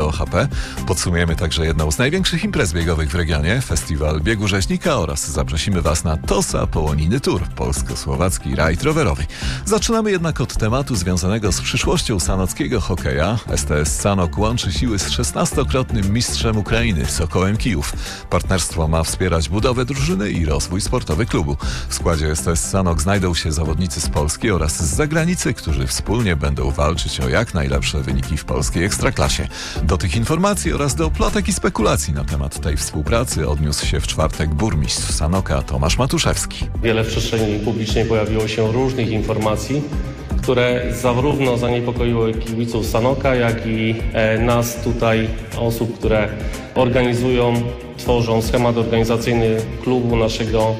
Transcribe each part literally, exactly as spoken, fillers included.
O H P. Podsumujemy także jedną z największych imprez biegowych w regionie, festiwal biegu rzeźnika, oraz zaprosimy Was na Tosa Połoniny Tour, polsko-słowacki rajd rowerowy. Zaczynamy jednak od tematu związanego z przyszłością sanockiego hokeja. S T S Sanok łączy siły z szesnastokrotnym mistrzem Ukrainy, Sokołem Kijów. Partnerstwo ma wspierać budowę drużyny i rozwój sportowy klubu. W składzie S T S Sanok znajdą się zawodnicy z Polski oraz z zagranicy, którzy wspólnie będą walczyć o jak najlepsze wyniki w polskiej ekstraklasie. Do tych informacji oraz do plotek i spekulacji na temat tej współpracy odniósł się w czwartek burmistrz Sanoka Tomasz Matuszewski. Wiele w przestrzeni publicznej pojawiło się różnych informacji, które zarówno zaniepokoiły kibiców Sanoka, jak i nas tutaj, osób, które organizują, tworzą schemat organizacyjny klubu naszego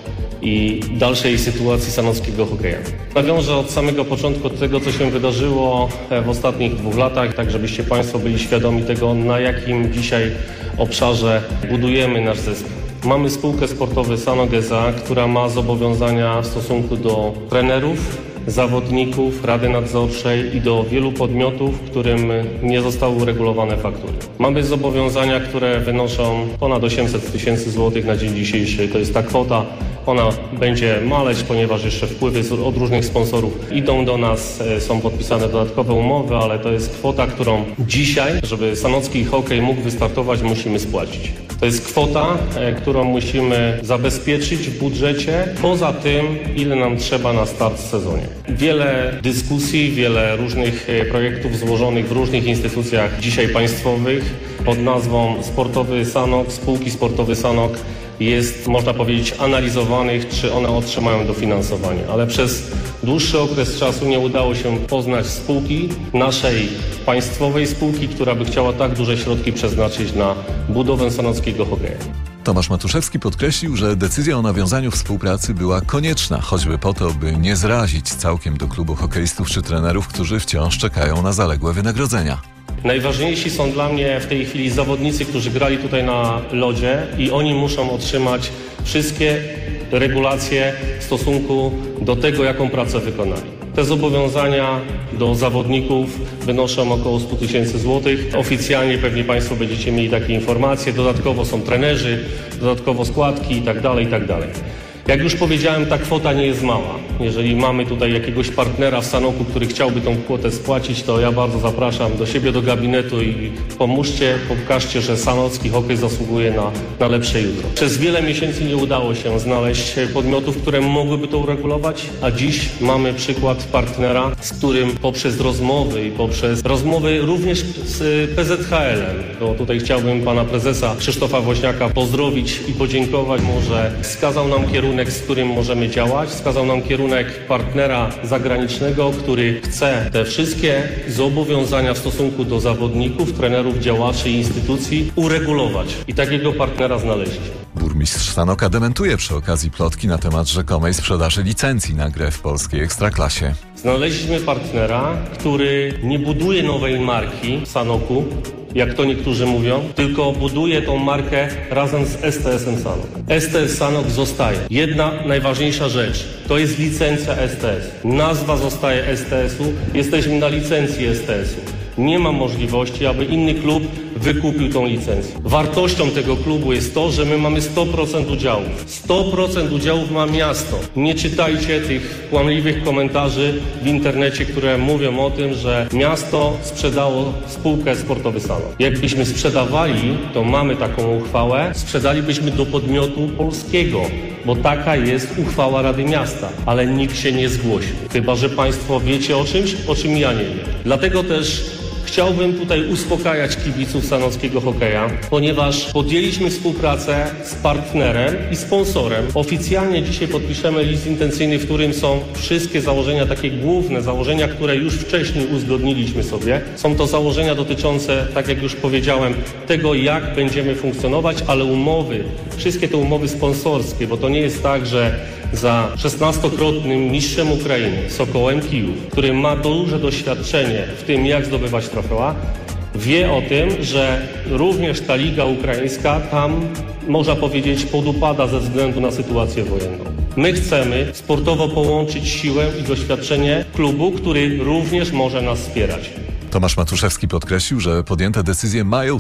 i dalszej sytuacji sanockiego hokeja. Nawiążę od samego początku od tego, co się wydarzyło w ostatnich dwóch latach, tak żebyście Państwo byli świadomi tego, na jakim dzisiaj obszarze budujemy nasz zespół. Mamy spółkę sportową Sanok S A, która ma zobowiązania w stosunku do trenerów, zawodników, Rady Nadzorczej i do wielu podmiotów, którym nie zostały uregulowane faktury. Mamy zobowiązania, które wynoszą ponad osiemset tysięcy złotych na dzień dzisiejszy. To jest ta kwota. Ona będzie maleć, ponieważ jeszcze wpływy od różnych sponsorów idą do nas, są podpisane dodatkowe umowy, ale to jest kwota, którą dzisiaj, żeby sanocki hokej mógł wystartować, musimy spłacić. To jest kwota, którą musimy zabezpieczyć w budżecie, poza tym, ile nam trzeba na start w sezonie. Wiele dyskusji, wiele różnych projektów złożonych w różnych instytucjach dzisiaj państwowych pod nazwą Sportowy Sanok, Spółki Sportowy Sanok jest, można powiedzieć, analizowanych, czy one otrzymają dofinansowanie. Ale przez dłuższy okres czasu nie udało się poznać spółki, naszej państwowej spółki, która by chciała tak duże środki przeznaczyć na budowę sanockiego hokeja. Tomasz Matuszewski podkreślił, że decyzja o nawiązaniu współpracy była konieczna, choćby po to, by nie zrazić całkiem do klubu hokeistów czy trenerów, którzy wciąż czekają na zaległe wynagrodzenia. Najważniejsi są dla mnie w tej chwili zawodnicy, którzy grali tutaj na lodzie i oni muszą otrzymać wszystkie regulacje w stosunku do tego, jaką pracę wykonali. Te zobowiązania do zawodników wynoszą około sto tysięcy złotych. Oficjalnie pewnie Państwo będziecie mieli takie informacje. Dodatkowo są trenerzy, dodatkowo składki itd., itd. Jak już powiedziałem, ta kwota nie jest mała. Jeżeli mamy tutaj jakiegoś partnera w Sanoku, który chciałby tą kwotę spłacić, to ja bardzo zapraszam do siebie, do gabinetu i pomóżcie, pokażcie, że sanocki hokej zasługuje na, na lepsze jutro. Przez wiele miesięcy nie udało się znaleźć podmiotów, które mogłyby to uregulować, a dziś mamy przykład partnera, z którym poprzez rozmowy i poprzez rozmowy również z P Z H L-em, bo tutaj chciałbym pana prezesa Krzysztofa Woźniaka pozdrowić i podziękować mu, że wskazał nam kierunek, z którym możemy działać. Wskazał nam kierunek partnera zagranicznego, który chce te wszystkie zobowiązania w stosunku do zawodników, trenerów, działaczy i instytucji uregulować. I takiego partnera znaleźliśmy. Burmistrz Sanoka dementuje przy okazji plotki na temat rzekomej sprzedaży licencji na grę w polskiej ekstraklasie. Znaleźliśmy partnera, który nie buduje nowej marki w Sanoku, jak to niektórzy mówią, tylko buduje tą markę razem z S T S-em Sanok. S T S Sanok zostaje. Jedna najważniejsza rzecz, to jest licencja S T S. Nazwa zostaje S T S-u, jesteśmy na licencji S T S-u. Nie ma możliwości, aby inny klub wykupił tą licencję. Wartością tego klubu jest to, że my mamy sto procent udziałów. sto procent udziałów ma miasto. Nie czytajcie tych kłamliwych komentarzy w internecie, które mówią o tym, że miasto sprzedało spółkę Sportowy Sanok. Jakbyśmy sprzedawali, to mamy taką uchwałę, sprzedalibyśmy do podmiotu polskiego, bo taka jest uchwała Rady Miasta, ale nikt się nie zgłosił. Chyba że Państwo wiecie o czymś, o czym ja nie wiem. Dlatego też chciałbym tutaj uspokajać kibiców sanockiego hokeja, ponieważ podjęliśmy współpracę z partnerem i sponsorem. Oficjalnie dzisiaj podpiszemy list intencyjny, w którym są wszystkie założenia, takie główne założenia, które już wcześniej uzgodniliśmy sobie. Są to założenia dotyczące, tak jak już powiedziałem, tego, jak będziemy funkcjonować, ale umowy, wszystkie te umowy sponsorskie, bo to nie jest tak, że za szesnastokrotnym mistrzem Ukrainy, Sokołem Kijów, który ma duże doświadczenie w tym, jak zdobywać trofea, wie o tym, że również ta liga ukraińska tam, można powiedzieć, podupada ze względu na sytuację wojenną. My chcemy sportowo połączyć siłę i doświadczenie klubu, który również może nas wspierać. Tomasz Matuszewski podkreślił, że podjęte decyzje mają